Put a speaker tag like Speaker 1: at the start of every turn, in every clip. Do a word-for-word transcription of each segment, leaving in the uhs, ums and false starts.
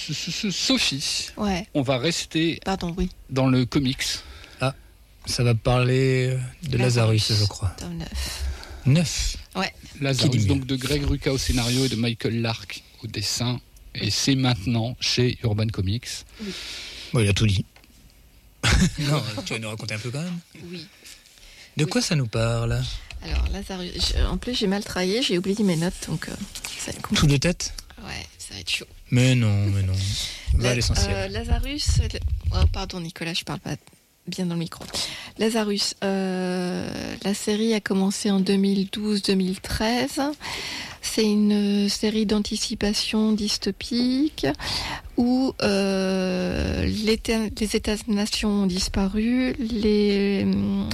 Speaker 1: Sophie,
Speaker 2: ouais.
Speaker 1: on va rester
Speaker 2: Pardon, oui.
Speaker 1: dans le comics.
Speaker 3: Ah, ça va parler de Lazarus, Lazarus je crois.
Speaker 2: Tome neuf.
Speaker 3: neuf
Speaker 2: Ouais.
Speaker 1: Lazarus, donc de Greg Rucka au scénario et de Michael Lark au dessin. Et oui. C'est maintenant chez Urban Comics.
Speaker 2: Oui.
Speaker 3: Bon, il a tout dit. Non, tu vas nous raconter un peu quand même.
Speaker 2: Oui.
Speaker 3: De
Speaker 2: oui.
Speaker 3: quoi ça nous parle?
Speaker 2: Alors, Lazarus, je, en plus j'ai mal travaillé, j'ai oublié mes notes, donc euh, ça va être compliqué.
Speaker 3: Tout de tête?
Speaker 2: Ouais, ça va être chaud.
Speaker 3: Mais non, mais non. Va
Speaker 2: La,
Speaker 3: à l'essentiel.
Speaker 2: Euh, Lazarus, le... oh, pardon Nicolas, je parle pas bien dans le micro. Lazarus, euh, la série a commencé en deux mille douze deux mille treize. C'est une série d'anticipation dystopique où euh, les, les États-nations ont disparu, les,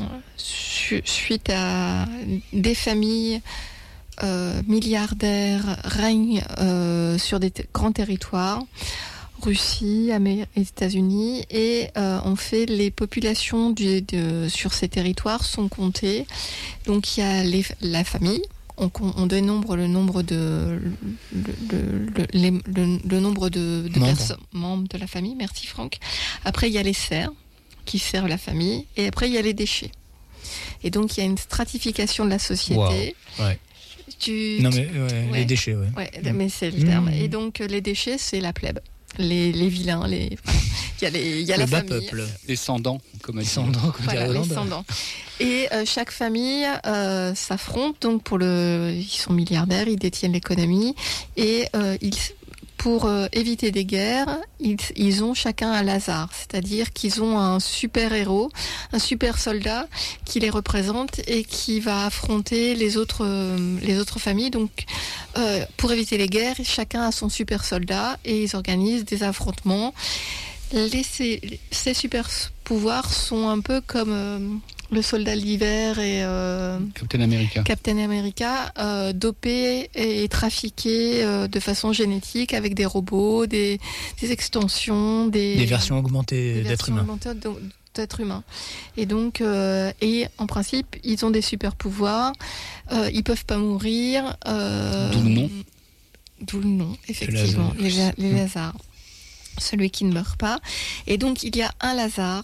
Speaker 2: su, suite à des familles euh, milliardaires règnent euh, sur des t- grands territoires. Russie, Amérique, États-Unis, et euh, en fait les populations du, de, sur ces territoires sont comptées. Donc il y a les, la famille. On, on dénombre le nombre de le, le, le, les, le, le nombre de, de
Speaker 3: membres.
Speaker 2: Perso- membres de la famille. Merci Franck. Après il y a les serfs qui servent la famille, et après il y a les déchets. Et donc il y a une stratification de la société.
Speaker 3: Wow. Ouais.
Speaker 2: Tu,
Speaker 3: non mais ouais,
Speaker 2: ouais.
Speaker 3: les déchets, ouais.
Speaker 2: Ouais, mais c'est le terme.
Speaker 3: Mmh.
Speaker 2: Et donc les déchets, c'est la plèbe. Les, les vilains, les, voilà. il y a, les, il y a
Speaker 3: le
Speaker 2: la
Speaker 3: bas
Speaker 2: famille.
Speaker 3: peuple.
Speaker 1: Descendants, comme elle dit.
Speaker 3: Descendants, comme
Speaker 2: Voilà,
Speaker 3: dirait
Speaker 2: les descendants. Et euh, chaque famille euh, s'affronte. Donc pour le, ils sont milliardaires, ils détiennent l'économie et euh, ils, pour euh, éviter des guerres, ils, ils ont chacun un Lazare, c'est-à-dire qu'ils ont un super héros, un super soldat qui les représente et qui va affronter les autres, euh, les autres familles. Donc euh, pour éviter les guerres, chacun a son super soldat et ils organisent des affrontements. Les, ces, ces super pouvoirs sont un peu comme euh, le soldat de l'hiver et euh,
Speaker 1: Captain America,
Speaker 2: Captain America euh, dopés et trafiqués euh, de façon génétique avec des robots, des, des extensions, des,
Speaker 3: des versions augmentées
Speaker 2: des
Speaker 3: d'êtres
Speaker 2: versions
Speaker 3: humains.
Speaker 2: augmentées d'êtres humains. Et donc, euh, et en principe, ils ont des super pouvoirs. Euh, ils peuvent pas mourir. Euh,
Speaker 1: D'où le nom.
Speaker 2: D'où le nom, effectivement, les, les Lazars. Celui qui ne meurt pas. Et donc il y a un Lazare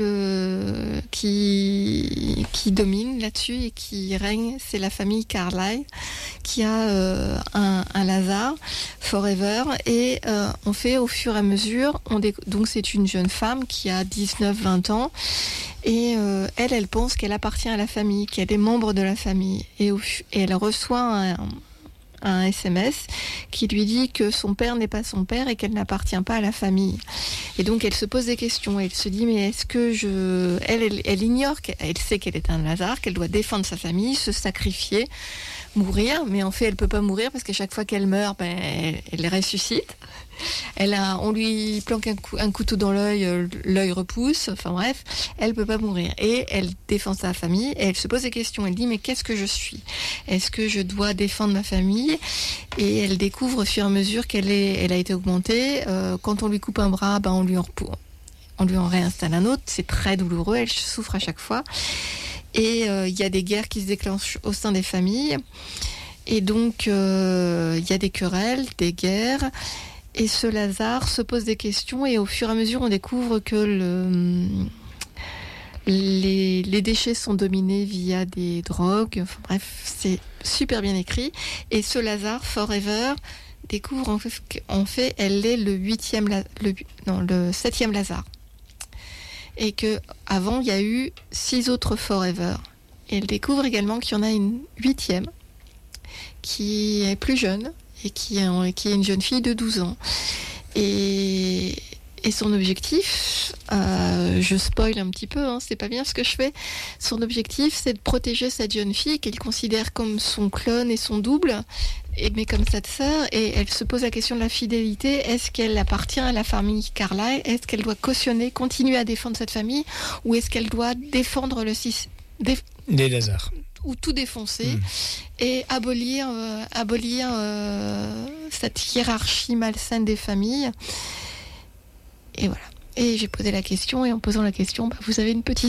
Speaker 2: le... qui... qui domine là-dessus et qui règne, c'est la famille Carlyle qui a euh, un, un Lazare Forever et euh, on fait au fur et à mesure, on dé... donc c'est une jeune femme qui a dix-neuf vingt ans et euh, elle, elle pense qu'elle appartient à la famille, qu'elle est membre de la famille et, au... et elle reçoit un un S M S qui lui dit que son père n'est pas son père et qu'elle n'appartient pas à la famille. Et donc elle se pose des questions. Elle se dit mais est-ce que je... Elle, elle, elle ignore, qu'elle sait qu'elle est un Lazare, qu'elle doit défendre sa famille, se sacrifier, mourir. Mais en fait elle peut pas mourir parce qu'à chaque fois qu'elle meurt, ben, elle, elle ressuscite. Elle a, on lui planque un, coup, un couteau dans l'œil, l'œil repousse, enfin bref, elle peut pas mourir. Et elle défend sa famille et elle se pose des questions. Elle dit mais qu'est-ce que je suis ? Est-ce que je dois défendre ma famille ? Et elle découvre au fur et à mesure qu'elle est, elle a été augmentée. Euh, quand on lui coupe un bras, ben on lui en on lui en réinstalle un autre. C'est très douloureux, elle souffre à chaque fois. Et il euh, y a des guerres qui se déclenchent au sein des familles. Et donc il euh, y a des querelles, des guerres. Et ce Lazare se pose des questions et au fur et à mesure, on découvre que le, les, les déchets sont dominés via des drogues. Enfin, bref, c'est super bien écrit. Et ce Lazare Forever découvre en fait, en fait elle est le huitième, le, non, le septième Lazare. Et que avant, il y a eu six autres Forever. Et elle découvre également qu'il y en a une huitième qui est plus jeune. Et qui est, qui est une jeune fille de douze ans. Et, et son objectif, euh, je spoil un petit peu, hein, c'est pas bien ce que je fais, son objectif c'est de protéger cette jeune fille qu'elle considère comme son clone et son double, et, mais comme sa sœur, et elle se pose la question de la fidélité, est-ce qu'elle appartient à la famille Carlyle, est-ce qu'elle doit cautionner, continuer à défendre cette famille, ou est-ce qu'elle doit défendre le système déf-
Speaker 3: des Lazars
Speaker 2: ou tout défoncer mmh. et abolir, euh, abolir euh, cette hiérarchie malsaine des familles. Et voilà. Et j'ai posé la question, et en posant la question, bah, vous avez une petite